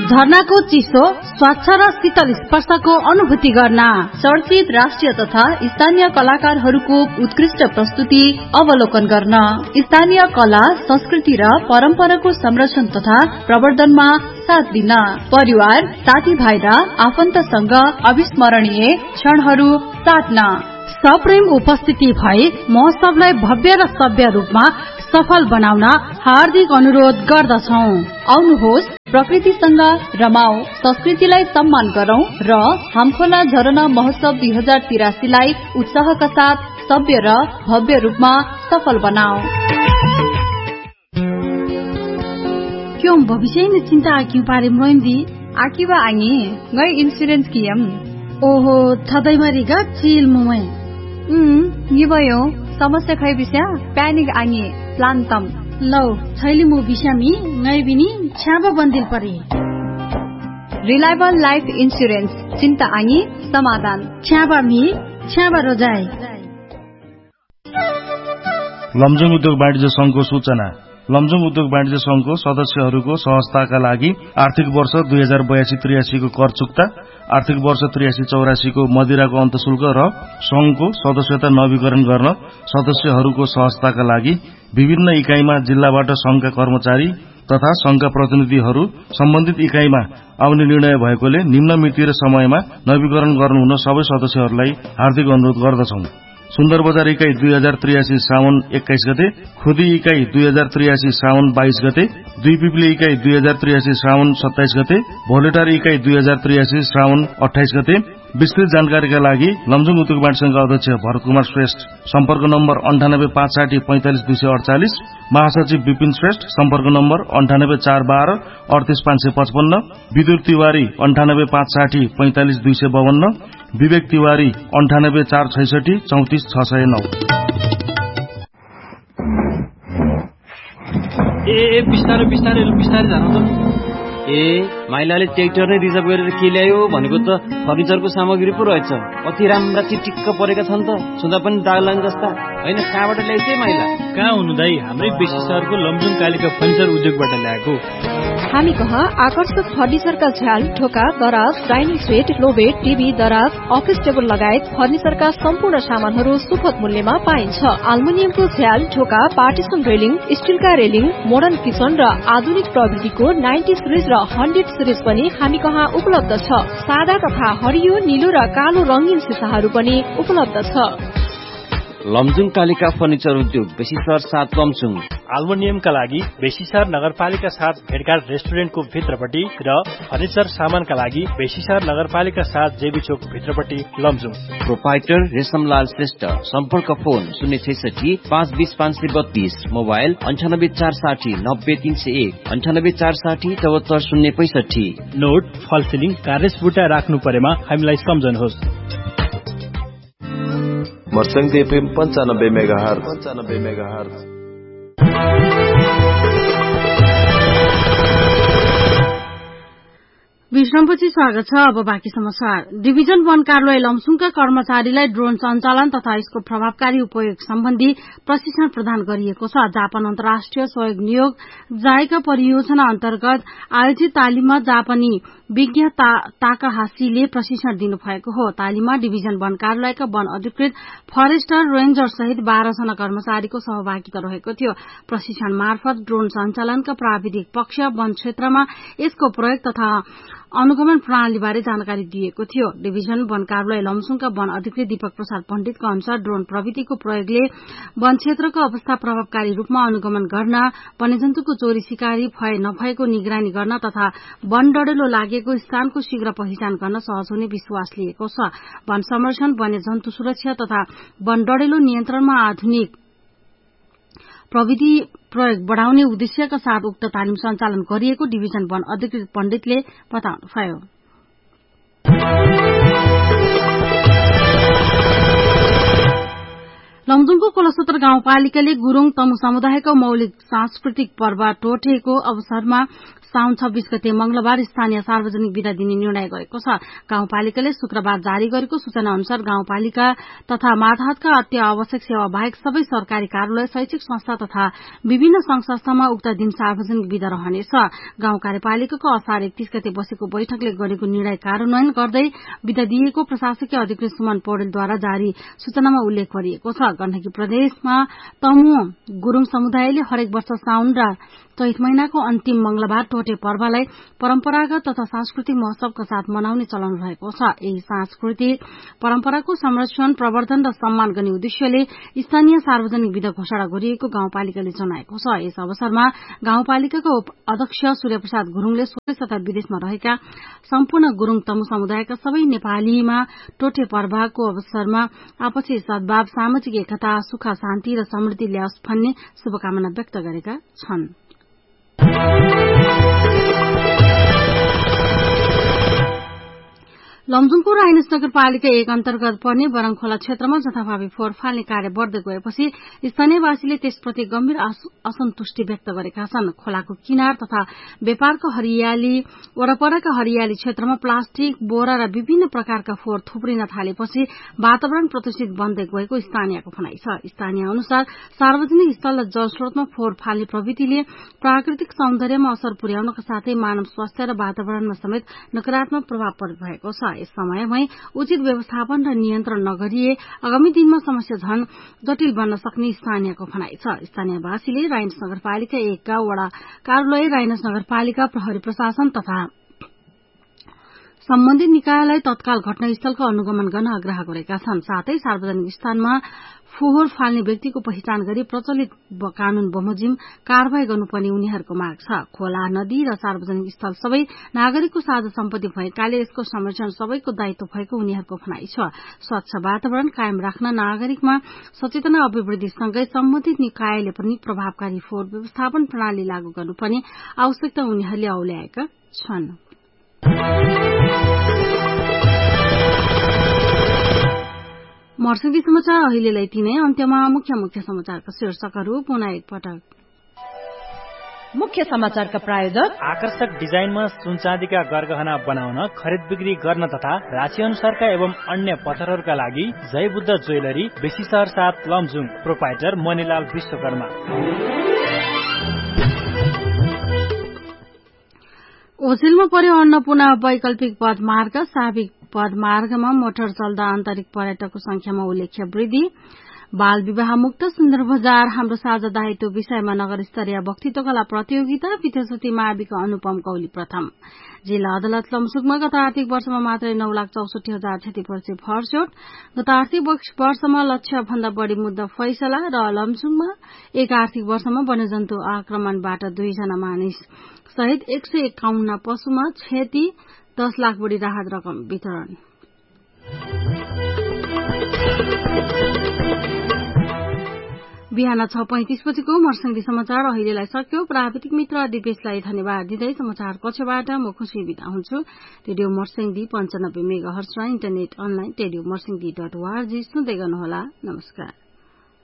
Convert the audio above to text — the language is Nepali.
झरनाको चिसो स्वच्छ र शीतल स्पर्शको अनुभूति गर्न, चर्चित राष्ट्रिय तथा स्थानीय कलाकारहरूको उत्कृष्ट प्रस्तुति अवलोकन गर्न, स्थानीय कला संस्कृति र परम्पराको संरक्षण तथा प्रवर्धनमा साथ दिन, परिवार साथीभाइ र आफन्तसँग अविस्मरणीय क्षणहरू साट्न, सप्रेम उपस्थिति भई महोत्सवलाई भव्य र सभ्य रूपमा सफल बनाउन हार्दिक अनुरोध गर्दछौ। आउनुहोस्, प्रकृतिसँग रमाऊ, संस्कृतिलाई सम्मान गरौं र हामखोला झरना महोत्सव 2083 लाई उत्साहका साथ सभ्य र भव्य रूपमा सफल बनाऊ। क्यों भविष्य में चिंता क्यों पारे मोइन्दी आकिबा आङी गई इन्स्योरेन्स कियम। ओहो थदै मरिगा चिल मुमै ये भयो समस्या खै बिस्या प्यानिक आङी प्लान तम लौ छैली मु बिस्यामी ngै बिनी छ्याबा बन्दिल परे। रिलायबल लाइफ इन्स्योरेन्स, चिन्ता आङी समाधान, छ्याबा रोजाई। लमजुङ उद्योग वाणिज्य संघको सूचना। लमजुङ उद्योग वाणिज्य संघको सदस्यहरूको सहजताका लागि आर्थिक वर्ष 2082-83 को कर चुक्ता, आर्थिक वर्ष 83-84 को मदिराको अन्तशुल्क र संघको सदस्यता नवीकरण गर्न सदस्यहरूको सहजताका लागि विभिन्न इकाइमा जिल्लाबाट संघका कर्मचारी तथा संघका प्रतिनिधिहरू सम्बन्धित इकाइमा आउने निर्णय भएकोले निम्न मिति र समयमा नवीकरण गर्नुहुन सबै सदस्यहरूलाई हार्दिक अनुरोध गर्दछौं। सुन्दर बजार इकाई 2083 साउन 21 गते, खुदी इकाई 2083 साउन 22 गते, दुई पिपली इकाई 2083 साउन 27 गते, भोलेटार इकाई 2083 साउन 28 गते। विस्तृत जानकारीका लागि लमजुङ उद्योग वाणिज्य संघका अध्यक्ष भरत कुमार श्रेष्ठ, सम्पर्क नम्बर 9856045248, महासचिव विपिन श्रेष्ठ, सम्पर्क नम्बर 9841238555, विदुर तिवारी 9856045252, विवेक तिवारी 9846634609। बिस्तारै जानु त। माइलाले ट्र्याक्टर नै रिजर्भ गरेर के ल्यायो भनेको त फर्निचरको सामग्री पो रहेछ। कति राम्रा चिटिक्क परेका छन् त, छुँदा पनि दाग लाग्ने जस्ता। होइन, कहाँबाट ल्याइछ माइला? कहाँ हुनु दाई, हाम्रै बेसी सहरको लमजुङ कालिका फर्निचर उद्योगबाट ल्याएको। हामी कहाँ आकर्षक फर्निचरका झ्याल, ढोका, दराज, डाइनिङ सेट, लोबेट, टिभी, दराज, अफिस टेबल लगायत फर्निचरका सम्पूर्ण सामानहरू सुपथ मूल्यमा पाइन्छ। एल्युमिनियमको झ्याल, ढोका, partition railing, स्टिलका railing, modern kitchen र आधुनिक प्रविधिको 90 सिरिज र 100 सिरिज पनि हामी कहाँ उपलब्ध छ। सादा तथा हरियो, नीलो र कालो रंगीन सिसाहरू पनि उपलब्ध छ। लमजुङ कालिका फर्निचर उद्योग, बेसीसर 7 लमजुङ। एल्युमिनियमका लागि बेसीसर नगरपालिका 7 भेटघाट रेस्टुरेन्टको भित्रपट्टि र फर्निचर सामानका लागि बेसीसर नगरपालिका 7 जेबी चोक भित्रपट्टि लमजुङ। प्रोपाइटर रेशमलाल श्रेष्ठ, सम्पर्क फोन 066 520 532, मोबाइल 98460 90301, 98460 74 065। नोट फल सिलिङ कार्यस बुटा राख्नु परेमा हामीलाई सम्झनुहोस्। मर्सङ्ग एफएम 95 मेगाहर्ज। विश्रामपछि स्वागत छ। अब बाँकी समाचार। डिभिजन वन कार्यालय लमसुङका कर्मचारीलाई ड्रोन सञ्चालन तथा यसको प्रभावकारी उपयोग सम्बन्धी प्रशिक्षण प्रदान गरिएको छ। जापान अन्तर्राष्ट्रिय सहयोग नियोग जायका परियोजना अन्तर्गत आयोजित तालिममा जापानी विज्ञ ताकाहासीले प्रशिक्षण दिनुभएको हो। तालिममा डिभिजन वन कार्यालयका वन अधिकृत, फरेस्टर, रेन्जर सहित 12 जना कर्मचारीको सहभागिता रहेको थियो। प्रशिक्षण मार्फत ड्रोन सञ्चालनका प्राविधिक पक्ष, वन क्षेत्रमा यसको प्रयोग तथा अनुगमन प्रणालीबारे जानकारी दिएको थियो। डिभिजन वन कार्यालय लमसुङका वन अधिकृत दीपक प्रसाद पण्डितका अनुसार ड्रोन प्रविधिको प्रयोगले वन क्षेत्रको अवस्था प्रभावकारी रूपमा अनुगमन गर्न, वन्यजन्तुको चोरी शिकारी भए नभएको निगरानी गर्न तथा वन डढेलो लागेको स्थानको शीघ्र पहिचान गर्न सहज हुने विश्वास लिएको छ। वन संरक्षण, वन्यजन्तु सुरक्षा तथा वन डढेलो नियन्त्रणमा आधुनिक प्रविधि प्रयोग बढ़ाउने उद्देश्यका साथ उक्त तालिम सञ्चालन गरिएको डिभिजन वन अधिकृत पण्डितले बताउनुभयो। लमजुङको कोलसोतर गाउँपालिकाले गुरूङ तमु समुदायको मौलिक सांस्कृतिक पर्व टोटेको अवसरमा साउन 26 गते मंगलबार स्थानीय सार्वजनिक विदा दिने निर्णय गरेको छ। गाउँपालिकाले शुक्रबार जारी गरेको सूचना अनुसार गाउँपालिका तथा मातहतका अत्य आवश्यक सेवा बाहेक सबै सरकारी कार्यालय, शैक्षिक संस्था तथा विभिन्न संघ संस्थामा उक्त दिन सार्वजनिक विदा रहनेछ। गाउँ कार्यपालिकाको असार 31 गते बसेको बैठकले गरेको निर्णय कार्यान्वयन गर्दै विदा दिएको प्रशासकीय अधिकृत सुमन पौडेलद्वारा जारी सूचनामा उल्लेख गरिएको छ। गण्डकी प्रदेशमा तमु गुरूङ समुदायले हरेक वर्ष साउन र चैत महिनाको अन्तिम मंगलबार टोटे पर्वलाई परम्परागत तथा सांस्कृतिक महोत्सवका साथ मनाउने चलन रहेको छ। यही सांस्कृतिक परम्पराको संरक्षण, प्रवर्धन र सम्मान गर्ने उद्देश्यले स्थानीय सार्वजनिक विदा घोषणा गरिएको गाउँपालिकाले जनाएको छ। यस अवसरमा गाउँपालिकाको अध्यक्ष सूर्यप्रसाद गुरूङले स्वदेश तथा विदेशमा रहेका सम्पूर्ण गुरूङ तमु समुदायका सबै नेपालीमा टोटे पर्वको अवसरमा आपसी सद्भाव, सामाजिक एकता, सुख, शान्ति र समृद्धि ल्याओस् भन्ने शुभकामना व्यक्त गरेका छन्। लमजुङको राइनस नगरपालिका 1 अन्तर्गत पर्ने बरङखोला क्षेत्रमा जथाभावी फोहोर फाल्ने कार्य बढ्दै गएपछि स्थानीयवासीले त्यसप्रति गम्भीर असन्तुष्टि व्यक्त गरेका छन्। खोलाको किनार तथा व्यापारको हरियाली वरपरका हरियाली क्षेत्रमा प्लास्टिक, बोरा र विभिन्न प्रकारका फोहोर थुप्रिन थालेपछि वातावरण प्रदूषित बन्दै गएको स्थानीयको भनाइ छ। स्थानीय अनुसार सार्वजनिक स्थल र जलस्रोतमा फोहोर फाल्ने प्रवृत्तिले प्राकृतिक सौन्दर्यमा असर पुर्याउनका साथै मानव स्वास्थ्य र वातावरणमा समेत नकारात्मक प्रभाव परिरहेको छ। यस समयमै उचित व्यवस्थापन र नियन्त्रण नगरिए आगामी दिनमा समस्या झन जटिल बन्न सक्ने स्थानीयको भनाइ छ। स्थानीयवासीले राइनस नगरपालिका 1 का वडा कार्यालय, राइनस नगरपालिका प्रहरी प्रशासन तथा सम्बन्धित निकायलाई तत्काल घटनास्थलको अनुगमन गर्न आग्रह गरेका छन्। साथै सार्वजनिक स्थानमा फोहोर फाल्ने व्यक्तिको पहिचान गरी प्रचलित कानून बमोजिम कारवाही गर्नुपर्ने उनीहरूको माग छ। खोला, नदी र सार्वजनिक स्थल सबै नागरिकको साझा सम्पत्ति भएकाले यसको संरक्षण सबैको दायित्व भएको उनीहरूको भनाइ छ। स्वच्छ वातावरण कायम राख्न नागरिकमा सचेतना अभिवृद्धिसँगै सम्बन्धित निकायले पनि प्रभावकारी फोहोर व्यवस्थापन प्रणाली लागू गर्नुपर्ने आवश्यकता उनीहरूले औल्याएका छन्। मर्सिडी समाचार अहिलेलाई तिनै। अन्त्यमा मुख्य समाचारका शीर्षकहरू पुनः एकपटक। मुख्य समाचारका प्रायोजक आकर्षक डिजाइनमा सुनचाँदीका गरगहना बनाउन, खरिद बिक्री गर्न तथा राशि अनुसारका एवं अन्य पत्थरहरूका लागि जय बुद्ध ज्वेलरी, बेसी शहर 7 लमजुङ। प्रोपाइटर मणिलाल विश्वकर्मा। ओझेलमा पर्यो अन्नपूर्ण वैकल्पिक पदमार्ग। साविक पदमार्गमा मोटर चल्दा आन्तरिक पर्यटकको संख्यामा उल्लेख्य वृद्धि। बाल विवाह मुक्त सुन्दर बजार हाम्रो साझा दायित्व विषयमा नगर स्तरीय वक्तित्व कला प्रतियोगिता। पितृश्रुति माविका अनुपम कौली प्रथम। जिल्ला अदालत लमजुङमा गत आर्थिक वर्षमा मात्रै 9,64,000 क्षतिपूर्ति भरचोट। गत आर्थिक वर्षमा लक्ष्य भन्दा बढ़ी मुद्दा फैसला। र लमजुङमा एक आर्थिक वर्षमा वन्यजन्तु आक्रमणबाट 2 जना मानिस सहित 151 पशुमा क्षति। 10 लाख बढी राहत रकम वितरण। बिहान 6:35 बजेको मर्सिडी समाचार अहिलेलाई सक्यो। प्राविधिक मित्र दिपेशलाई धन्यवाद दिँदै समाचार कक्षबाट म खुशी बिदा हुन्छु। रेडियो मर्सिडी 95 मेगाहर्ज र इन्टरनेट अनलाइन रेडियो मर्सिडी.org सुन्दै गर्नुहोला। नमस्कार।